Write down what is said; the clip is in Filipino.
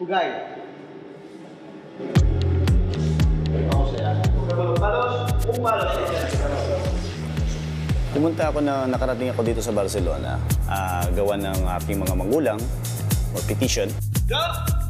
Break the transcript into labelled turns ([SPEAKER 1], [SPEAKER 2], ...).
[SPEAKER 1] Pugay. Ako siya.
[SPEAKER 2] Pumunta ako nakarating ako dito sa Barcelona, gawa ng aking mga magulang, or petition.
[SPEAKER 1] Go!